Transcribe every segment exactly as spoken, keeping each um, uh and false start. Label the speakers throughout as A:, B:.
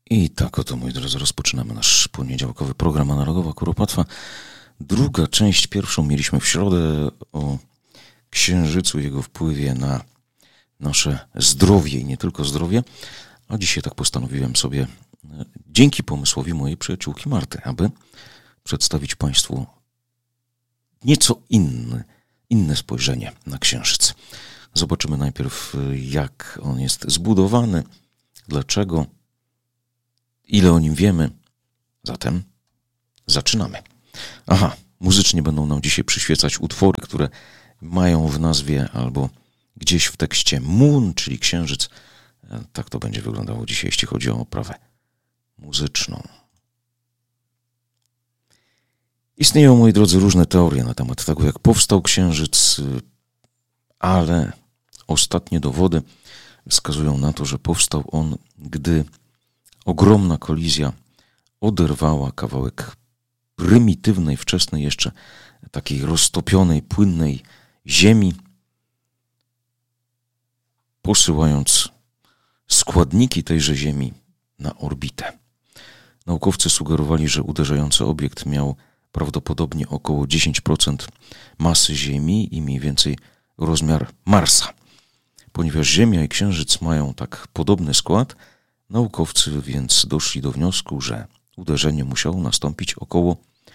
A: I tak oto, moi drodzy, rozpoczynamy nasz poniedziałkowy program Analogowa Kuropatwa. Druga część, pierwszą mieliśmy w środę o Księżycu, jego wpływie na nasze zdrowie i nie tylko zdrowie, a dzisiaj tak postanowiłem sobie, dzięki pomysłowi mojej przyjaciółki Marty, aby przedstawić Państwu nieco inny, inne spojrzenie na Księżyc. Zobaczymy najpierw, jak on jest zbudowany, dlaczego, ile o nim wiemy. Zatem zaczynamy. Aha, muzycznie będą nam dzisiaj przyświecać utwory, które mają w nazwie albo gdzieś w tekście Moon, czyli Księżyc. Tak to będzie wyglądało dzisiaj, jeśli chodzi o oprawę muzyczną. Istnieją, moi drodzy, różne teorie na temat tego, jak powstał Księżyc, ale ostatnie dowody wskazują na to, że powstał on, gdy ogromna kolizja oderwała kawałek prymitywnej, wczesnej jeszcze takiej roztopionej, płynnej ziemi, posyłając składniki tejże ziemi na orbitę. Naukowcy sugerowali, że uderzający obiekt miał prawdopodobnie około dziesięć procent masy Ziemi i mniej więcej rozmiar Marsa. Ponieważ Ziemia i Księżyc mają tak podobny skład, naukowcy więc doszli do wniosku, że uderzenie musiało nastąpić około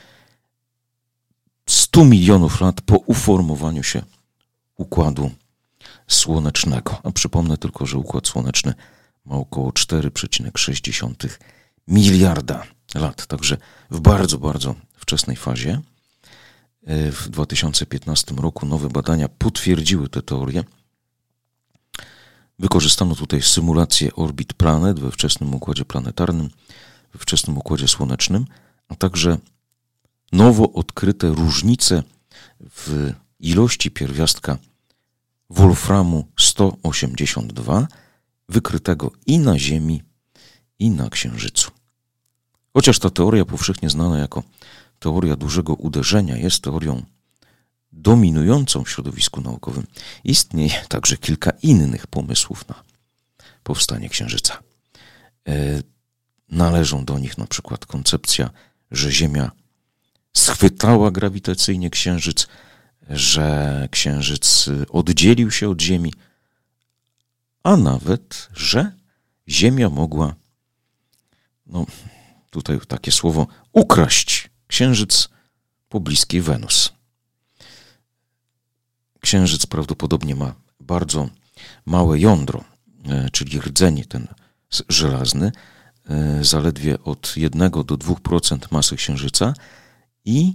A: stu milionów lat po uformowaniu się Układu Słonecznego. A przypomnę tylko, że Układ Słoneczny ma około cztery przecinek sześć miliarda lat. Także w bardzo, bardzo wczesnej fazie. W dwa tysiące piętnastym roku nowe badania potwierdziły tę teorię. Wykorzystano tutaj symulację orbit planet we wczesnym układzie planetarnym, we wczesnym układzie słonecznym, a także nowo odkryte różnice w ilości pierwiastka wolframu sto osiemdziesiąt dwa, wykrytego i na Ziemi, i na Księżycu. Chociaż ta teoria powszechnie znana jako teoria dużego uderzenia jest teorią dominującą w środowisku naukowym, istnieje także kilka innych pomysłów na powstanie Księżyca. E, należą do nich na przykład koncepcja, że Ziemia schwytała grawitacyjnie Księżyc, że Księżyc oddzielił się od Ziemi, a nawet, że Ziemia mogła, no tutaj takie słowo, ukraść Księżyc pobliskiej Wenus. Księżyc prawdopodobnie ma bardzo małe jądro, czyli rdzeń ten żelazny, zaledwie od jednego do dwóch procent masy Księżyca i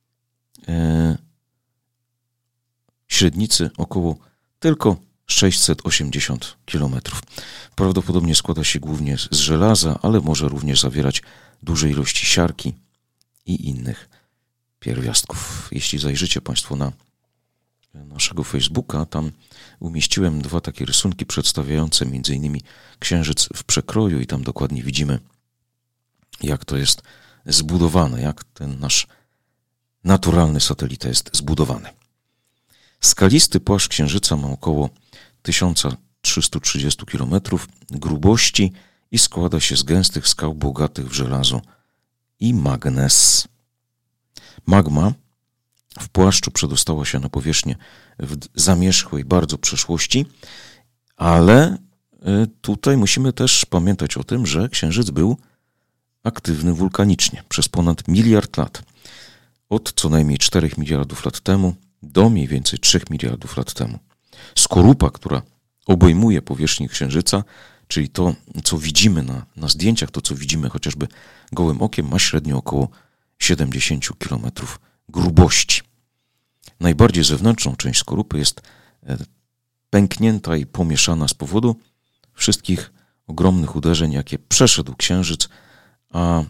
A: średnicy około tylko sześćset osiemdziesiąt kilometrów. Prawdopodobnie składa się głównie z żelaza, ale może również zawierać duże ilości siarki i innych pierwiastków. Jeśli zajrzycie Państwo na naszego Facebooka, tam umieściłem dwa takie rysunki przedstawiające między innymi Księżyc w przekroju i tam dokładnie widzimy, jak to jest zbudowane, jak ten nasz naturalny satelita jest zbudowany. Skalisty płaszcz Księżyca ma około tysiąc trzysta trzydzieści kilometrów grubości i składa się z gęstych skał bogatych w żelazo i magnez. Magma w płaszczu przedostała się na powierzchnię w zamierzchłej bardzo przeszłości, ale tutaj musimy też pamiętać o tym, że Księżyc był aktywny wulkanicznie przez ponad miliard lat. Od co najmniej czterech miliardów lat temu do mniej więcej trzech miliardów lat temu. Skorupa, która obejmuje powierzchnię Księżyca, czyli to, co widzimy na, na zdjęciach, to, co widzimy chociażby gołym okiem, ma średnio około siedemdziesiąt kilometrów grubości. Najbardziej zewnętrzną część skorupy jest pęknięta i pomieszana z powodu wszystkich ogromnych uderzeń, jakie przeszedł Księżyc, a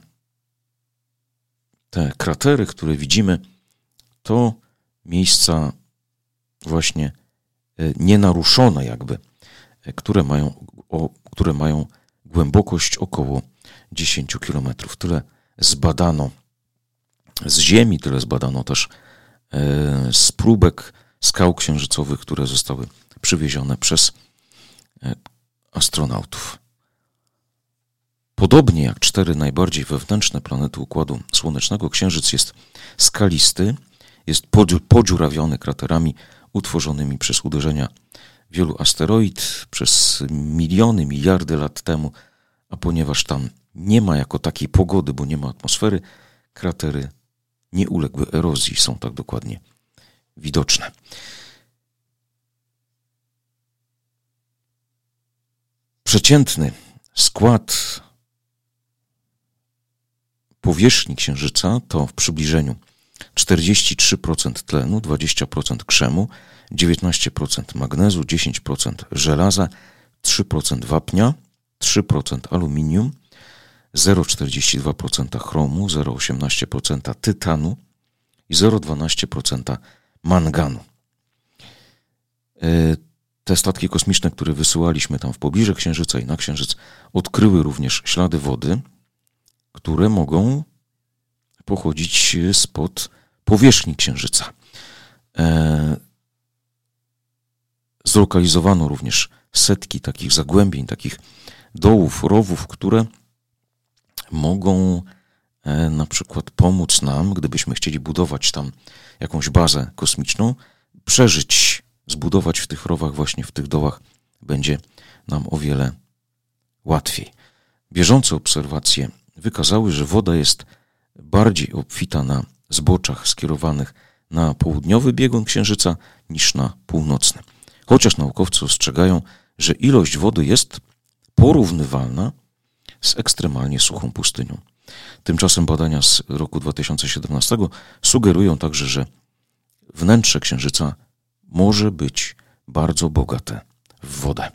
A: te kratery, które widzimy, to miejsca właśnie nienaruszone jakby, które mają, o, które mają głębokość około dziesięć kilometrów. Tyle zbadano z Ziemi, tyle zbadano też e, z próbek skał księżycowych, które zostały przywiezione przez e, astronautów. Podobnie jak cztery najbardziej wewnętrzne planety Układu Słonecznego, Księżyc jest skalisty, jest podziurawiony kraterami utworzonymi przez uderzenia wielu asteroid przez miliony, miliardy lat temu, a ponieważ tam nie ma jako takiej pogody, bo nie ma atmosfery, kratery nie uległy erozji, są tak dokładnie widoczne. Przeciętny skład powierzchni Księżyca to w przybliżeniu czterdzieści trzy procent tlenu, dwadzieścia procent krzemu, dziewiętnaście procent magnezu, dziesięć procent żelaza, trzy procent wapnia, trzy procent aluminium, zero przecinek czterdzieści dwa procent chromu, zero przecinek osiemnaście procent tytanu i zero przecinek dwanaście procent manganu. Te statki kosmiczne, które wysyłaliśmy tam w pobliże Księżyca i na Księżyc, odkryły również ślady wody, które mogą pochodzić spod powierzchni Księżyca. Zlokalizowano również setki takich zagłębień, takich dołów, rowów, które mogą na przykład pomóc nam, gdybyśmy chcieli budować tam jakąś bazę kosmiczną, przeżyć, zbudować w tych rowach, właśnie w tych dołach będzie nam o wiele łatwiej. Bieżące obserwacje wykazały, że woda jest bardziej obfita na zboczach skierowanych na południowy biegun Księżyca niż na północny. Chociaż naukowcy ostrzegają, że ilość wody jest porównywalna z ekstremalnie suchą pustynią. Tymczasem badania z roku dwa tysiące siedemnastego sugerują także, że wnętrze Księżyca może być bardzo bogate w wodę.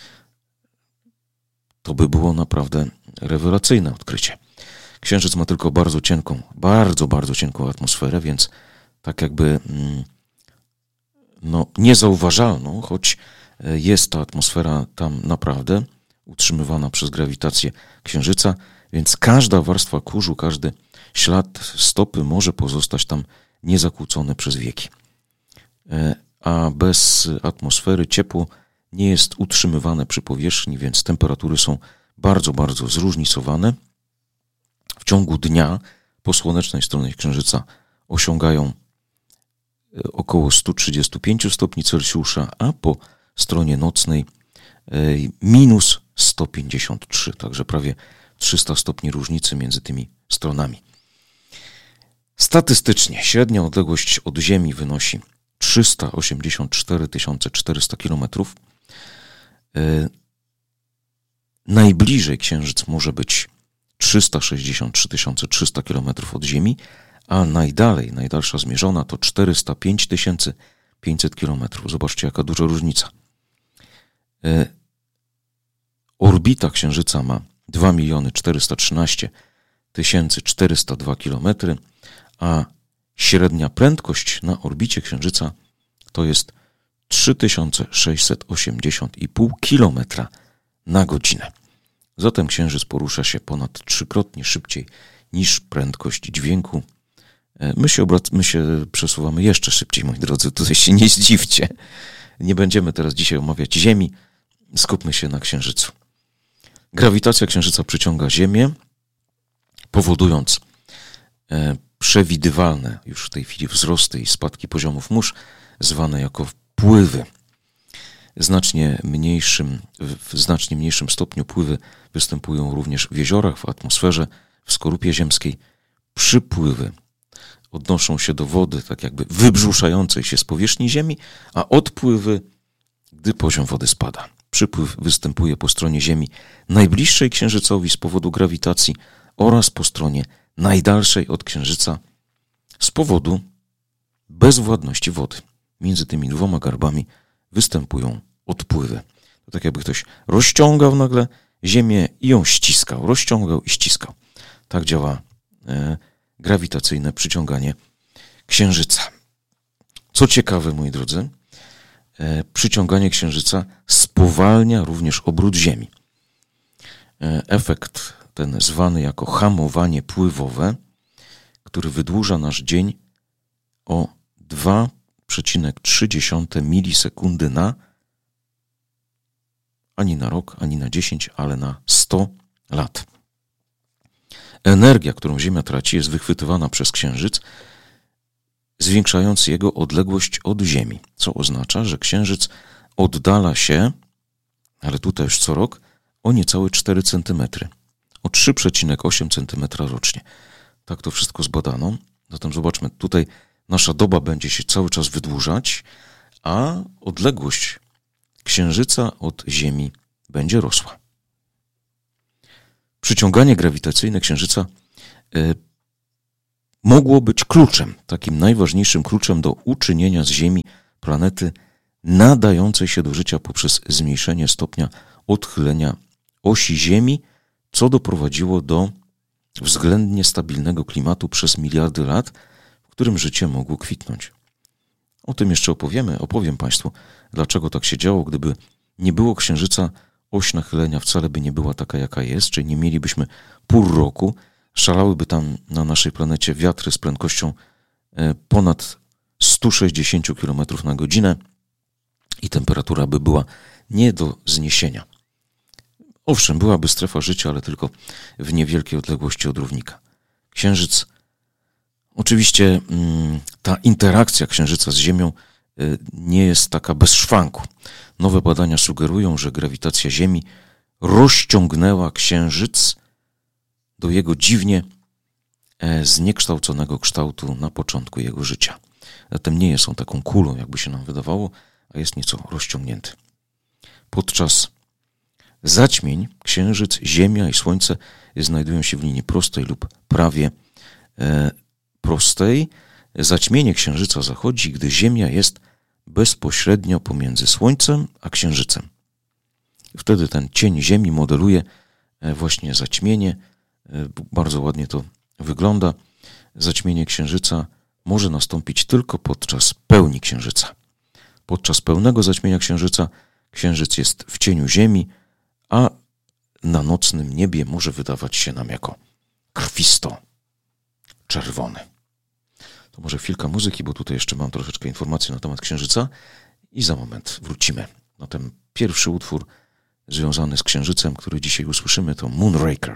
A: To by było naprawdę rewelacyjne odkrycie. Księżyc ma tylko bardzo cienką, bardzo, bardzo cienką atmosferę, więc tak jakby no, niezauważalną, choć jest ta atmosfera tam naprawdę utrzymywana przez grawitację Księżyca, więc każda warstwa kurzu, każdy ślad stopy może pozostać tam niezakłócony przez wieki. A bez atmosfery ciepło nie jest utrzymywane przy powierzchni, więc temperatury są bardzo, bardzo zróżnicowane. W ciągu dnia po słonecznej stronie Księżyca osiągają około sto trzydzieści pięć stopni Celsjusza, a po stronie nocnej minus sto pięćdziesiąt trzy, także prawie trzysta stopni różnicy między tymi stronami. Statystycznie średnia odległość od Ziemi wynosi trzysta osiemdziesiąt cztery tysiące czterysta kilometrów. Najbliżej Księżyc może być trzysta sześćdziesiąt trzy tysiące trzysta kilometrów od Ziemi, a najdalej, najdalsza zmierzona to czterysta pięć tysięcy pięćset kilometrów. Zobaczcie, jaka duża różnica. Orbita Księżyca ma dwa miliony czterysta trzynaście tysięcy czterysta dwa kilometry, a średnia prędkość na orbicie Księżyca to jest trzy tysiące sześćset osiemdziesiąt i pół kilometra na godzinę. Zatem Księżyc porusza się ponad trzykrotnie szybciej niż prędkość dźwięku. My się, obrac- my się przesuwamy jeszcze szybciej, moi drodzy, tutaj się nie zdziwcie. Nie będziemy teraz dzisiaj omawiać Ziemi, skupmy się na Księżycu. Grawitacja Księżyca przyciąga Ziemię, powodując e, przewidywalne już w tej chwili wzrosty i spadki poziomów mórz, zwane jako pływy. Znacznie mniejszym, w znacznie mniejszym stopniu pływy występują również w jeziorach, w atmosferze, w skorupie ziemskiej. Przypływy odnoszą się do wody tak jakby wybrzuszającej się z powierzchni Ziemi, a odpływy, gdy poziom wody spada. Przypływ występuje po stronie Ziemi najbliższej Księżycowi z powodu grawitacji oraz po stronie najdalszej od Księżyca z powodu bezwładności wody. Między tymi dwoma garbami występują odpływy. To tak jakby ktoś rozciągał nagle Ziemię i ją ściskał. Rozciągał i ściskał. Tak działa e, grawitacyjne przyciąganie Księżyca. Co ciekawe, moi drodzy, e, przyciąganie Księżyca spowalnia również obrót Ziemi. E, efekt ten zwany jako hamowanie pływowe, który wydłuża nasz dzień o dwa przecinek trzy milisekundy na ani na rok, ani na dziesięć, ale na sto lat. energia, którą Ziemia traci, jest wychwytywana przez Księżyc, zwiększając jego odległość od Ziemi, co oznacza, że Księżyc oddala się, ale tutaj już co rok, o niecałe cztery centymetry, o trzy przecinek osiem centymetra rocznie. Tak to wszystko zbadano. Zatem zobaczmy, tutaj nasza doba będzie się cały czas wydłużać, a odległość Księżyca od Ziemi będzie rosła. Przyciąganie grawitacyjne Księżyca y, mogło być kluczem, takim najważniejszym kluczem do uczynienia z Ziemi planety nadającej się do życia poprzez zmniejszenie stopnia odchylenia osi Ziemi, co doprowadziło do względnie stabilnego klimatu przez miliardy lat, w którym życie mogło kwitnąć. O tym jeszcze opowiemy, opowiem Państwu, dlaczego tak się działo. Gdyby nie było Księżyca, oś nachylenia wcale by nie była taka, jaka jest, czyli nie mielibyśmy pór roku, szalałyby tam na naszej planecie wiatry z prędkością ponad sto sześćdziesiąt kilometrów na godzinę i temperatura by była nie do zniesienia. Owszem, byłaby strefa życia, ale tylko w niewielkiej odległości od równika. Księżyc, oczywiście ta interakcja Księżyca z Ziemią nie jest taka bez szwanku. Nowe badania sugerują, że grawitacja Ziemi rozciągnęła Księżyc do jego dziwnie zniekształconego kształtu na początku jego życia. Zatem nie jest on taką kulą, jakby się nam wydawało, a jest nieco rozciągnięty. Podczas zaćmień Księżyc, Ziemia i Słońce znajdują się w linii prostej lub prawie e, prostej. Zaćmienie Księżyca zachodzi, gdy Ziemia jest bezpośrednio pomiędzy Słońcem a Księżycem. Wtedy ten cień Ziemi modeluje właśnie zaćmienie. Bardzo ładnie to wygląda. Zaćmienie Księżyca może nastąpić tylko podczas pełni Księżyca. Podczas pełnego zaćmienia Księżyca Księżyc jest w cieniu Ziemi, a na nocnym niebie może wydawać się nam jako krwisto-czerwony. To może chwilka muzyki, bo tutaj jeszcze mam troszeczkę informacji na temat Księżyca i za moment wrócimy. No ten pierwszy utwór związany z Księżycem, który dzisiaj usłyszymy, to Moonraker.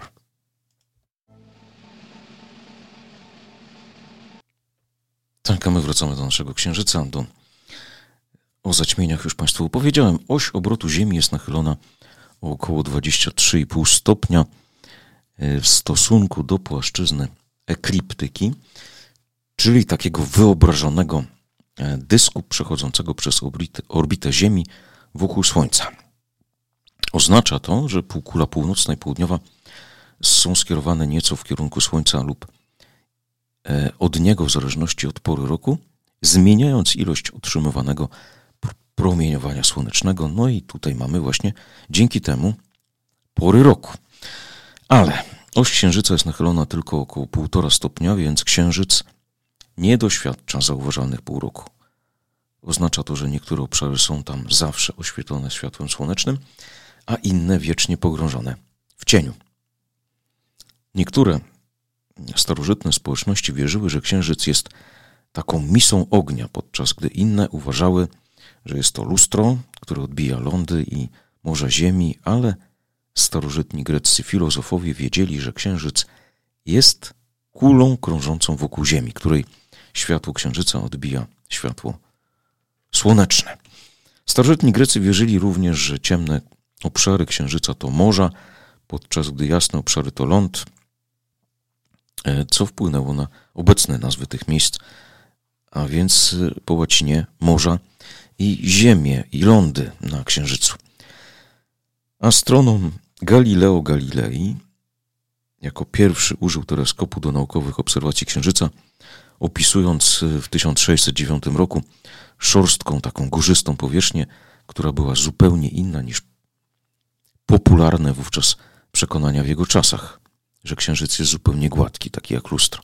A: Tak, a my wracamy do naszego Księżyca. Do... O zaćmieniach już Państwu opowiedziałem. Oś obrotu Ziemi jest nachylona o około dwadzieścia trzy i pół stopnia w stosunku do płaszczyzny ekliptyki, czyli takiego wyobrażonego dysku przechodzącego przez orbitę, orbitę Ziemi wokół Słońca. Oznacza to, że półkula północna i południowa są skierowane nieco w kierunku Słońca lub od niego w zależności od pory roku, zmieniając ilość otrzymywanego promieniowania słonecznego. No i tutaj mamy właśnie dzięki temu pory roku. Ale oś Księżyca jest nachylona tylko około półtora stopnia, więc Księżyc nie doświadcza zauważalnych pół roku. Oznacza to, że niektóre obszary są tam zawsze oświetlone światłem słonecznym, a inne wiecznie pogrążone w cieniu. Niektóre starożytne społeczności wierzyły, że Księżyc jest taką misą ognia, podczas gdy inne uważały, że jest to lustro, które odbija lądy i morza Ziemi, ale starożytni greccy filozofowie wiedzieli, że Księżyc jest kulą krążącą wokół Ziemi, której światło Księżyca odbija światło słoneczne. Starożytni Grecy wierzyli również, że ciemne obszary Księżyca to morza, podczas gdy jasne obszary to ląd, co wpłynęło na obecne nazwy tych miejsc, a więc po łacinie morza i ziemię i lądy na Księżycu. Astronom Galileo Galilei jako pierwszy użył teleskopu do naukowych obserwacji Księżyca, opisując w tysiąc sześćset dziewiątym roku szorstką, taką górzystą powierzchnię, która była zupełnie inna niż popularne wówczas przekonania w jego czasach, że Księżyc jest zupełnie gładki, taki jak lustro.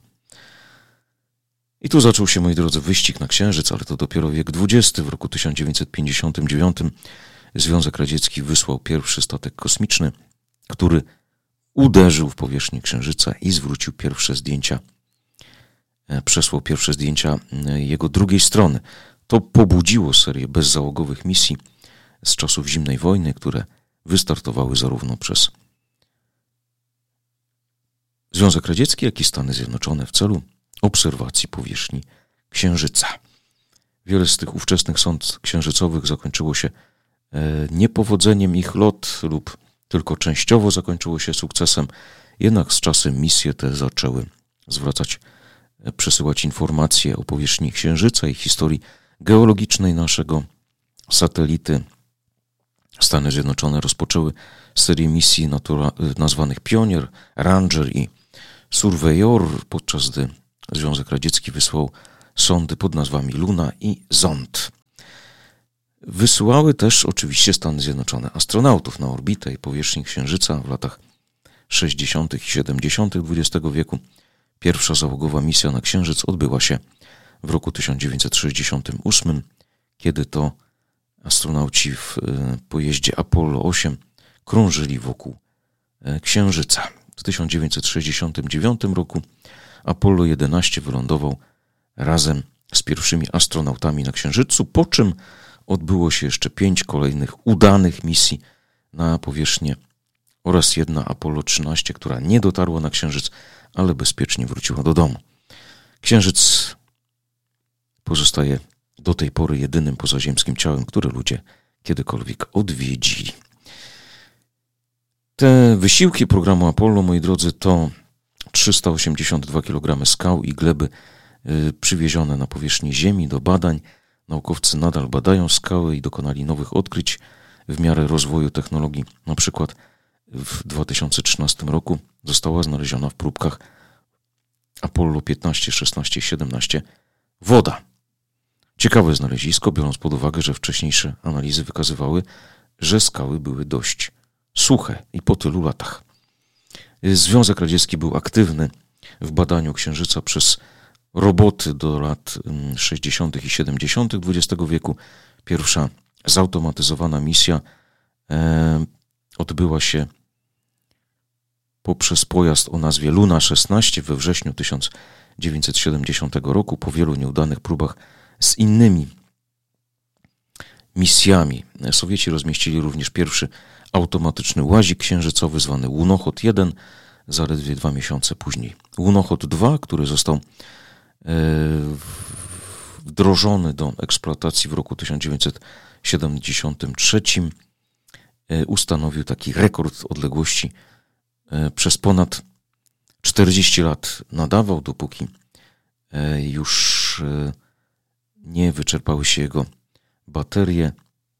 A: I tu zaczął się, moi drodzy, wyścig na Księżyc, ale to dopiero wiek dwudziesty. W roku tysiąc dziewięćset pięćdziesiątym dziewiątym Związek Radziecki wysłał pierwszy statek kosmiczny, który uderzył w powierzchnię Księżyca i zwrócił pierwsze zdjęcia, przesłał pierwsze zdjęcia jego drugiej strony. To pobudziło serię bezzałogowych misji z czasów zimnej wojny, które wystartowały zarówno przez Związek Radziecki, jak i Stany Zjednoczone w celu obserwacji powierzchni Księżyca. Wiele z tych ówczesnych sond księżycowych zakończyło się niepowodzeniem ich lot lub tylko częściowo zakończyło się sukcesem, jednak z czasem misje te zaczęły zwracać, przesyłać informacje o powierzchni Księżyca i historii geologicznej naszego satelity. Stany Zjednoczone rozpoczęły serię misji natura- nazwanych Pionier, Ranger i Surveyor, podczas gdy Związek Radziecki wysłał sondy pod nazwami Luna i Zond. Wysyłały też oczywiście Stany Zjednoczone astronautów na orbitę i powierzchnię Księżyca w latach sześćdziesiątych i siedemdziesiątych dwudziestego wieku. Pierwsza załogowa misja na Księżyc odbyła się w roku tysiąc dziewięćset sześćdziesiątym ósmym, kiedy to astronauci w pojeździe Apollo osiem krążyli wokół Księżyca. W tysiąc dziewięćset sześćdziesiątym dziewiątym roku Apollo jedenaście wylądował razem z pierwszymi astronautami na Księżycu, po czym odbyło się jeszcze pięć kolejnych udanych misji na powierzchnię oraz jedna Apollo trzynaście, która nie dotarła na Księżyc, ale bezpiecznie wróciła do domu. Księżyc pozostaje do tej pory jedynym pozaziemskim ciałem, które ludzie kiedykolwiek odwiedzili. Te wysiłki programu Apollo, moi drodzy, to trzysta osiemdziesiąt dwa kilogramy skał i gleby yy, przywiezione na powierzchnię Ziemi do badań. Naukowcy nadal badają skały i dokonali nowych odkryć w miarę rozwoju technologii. Na przykład w dwa tysiące trzynastym roku została znaleziona w próbkach Apollo piętnaście, szesnaście i siedemnaście woda. Ciekawe znalezisko, biorąc pod uwagę, że wcześniejsze analizy wykazywały, że skały były dość suche i po tylu latach. Związek Radziecki był aktywny w badaniu Księżyca przez roboty do lat sześćdziesiątych i siedemdziesiątych dwudziestego wieku. Pierwsza zautomatyzowana misja e, odbyła się poprzez pojazd o nazwie Luna szesnaście we wrześniu tysiąc dziewięćset siedemdziesiątego roku po wielu nieudanych próbach z innymi misjami. Sowieci rozmieścili również pierwszy automatyczny łazik księżycowy zwany Łunochod jeden, zaledwie dwa miesiące później. Łunochod dwa, który został wdrożony do eksploatacji w roku tysiąc dziewięćset siedemdziesiątym trzecim, ustanowił taki rekord odległości. Przez ponad czterdzieści lat nadawał, dopóki już nie wyczerpały się jego baterie,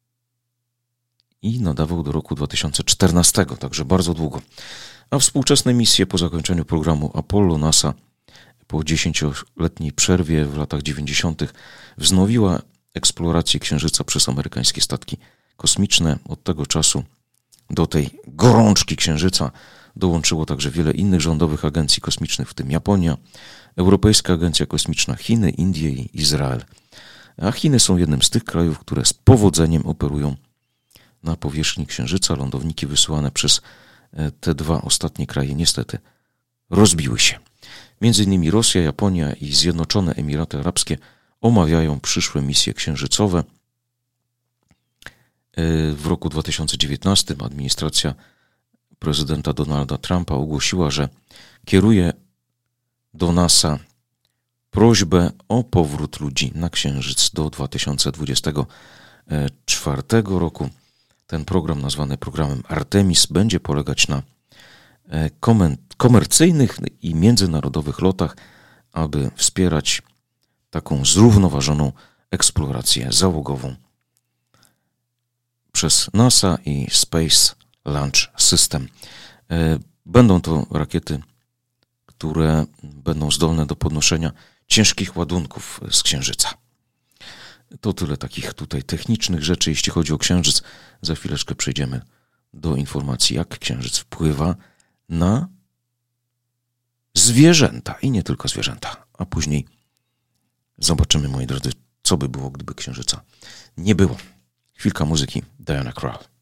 A: i nadawał do roku dwa tysiące czternastego, także bardzo długo. A współczesne misje po zakończeniu programu Apollo NASA po dziesięcioletniej przerwie w latach dziewięćdziesiątych wznowiła eksplorację Księżyca przez amerykańskie statki kosmiczne. Od tego czasu do tej gorączki Księżyca dołączyło także wiele innych rządowych agencji kosmicznych, w tym Japonia, Europejska Agencja Kosmiczna, Chiny, Indie i Izrael. A Chiny są jednym z tych krajów, które z powodzeniem operują na powierzchni Księżyca. Lądowniki wysyłane przez te dwa ostatnie kraje niestety rozbiły się. Między innymi Rosja, Japonia i Zjednoczone Emiraty Arabskie omawiają przyszłe misje księżycowe. W roku dwa tysiące dziewiętnastym administracja prezydenta Donalda Trumpa ogłosiła, że kieruje do NASA prośbę o powrót ludzi na Księżyc do dwa tysiące dwudziestego czwartego roku. Ten program, nazwany programem Artemis, będzie polegać na komercyjnych i międzynarodowych lotach, aby wspierać taką zrównoważoną eksplorację załogową przez NASA i Space Launch System. Będą to rakiety, które będą zdolne do podnoszenia ciężkich ładunków z Księżyca. To tyle takich tutaj technicznych rzeczy, jeśli chodzi o Księżyc. Za chwileczkę przejdziemy do informacji, jak Księżyc wpływa na zwierzęta i nie tylko zwierzęta. A później zobaczymy, moi drodzy, co by było, gdyby Księżyca nie było. Chwilka muzyki. Diana Krall.